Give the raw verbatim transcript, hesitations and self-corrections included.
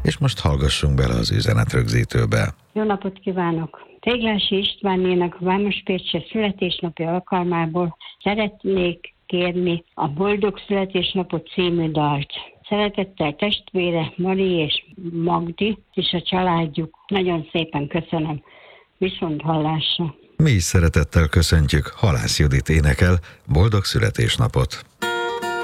És most hallgassunk bele az üzenetrögzítőbe. Jó napot kívánok! Téglási Istvánnének a Vámospécse születésnapja alkalmából szeretnék kérni a Boldog Születésnapot című dalt. Szeretettel testvére Mari és Magdi és a családjuk. Nagyon szépen köszönöm. Viszont hallásra! Mi is szeretettel köszöntjük, Halász Judit énekel, boldog születésnapot!